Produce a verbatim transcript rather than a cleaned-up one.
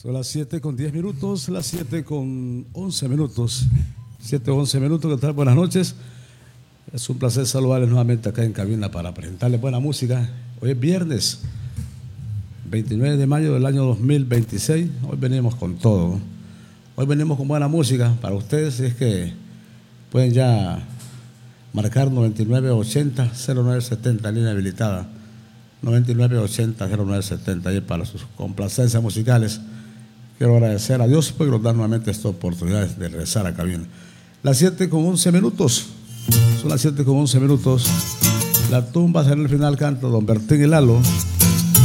Son las siete con diez minutos, las siete con once minutos. siete o once minutos, ¿qué tal? Buenas noches. Es un placer saludarles nuevamente acá en cabina para presentarles buena música. Hoy es viernes, veintinueve de mayo del año dos mil veintiséis. Hoy venimos con todo. Hoy venimos con buena música para ustedes. Es que pueden ya marcar noventa y nueve ochenta cero nueve setenta, línea habilitada. noventa y nueve ochenta cero nueve setenta, y para sus complacencias musicales. Quiero agradecer a Dios por nos dar nuevamente esta oportunidad de regresar a cabina. Las siete con once minutos. Son las siete con once minutos. La tumba será el final, canta don Bertín y Lalo.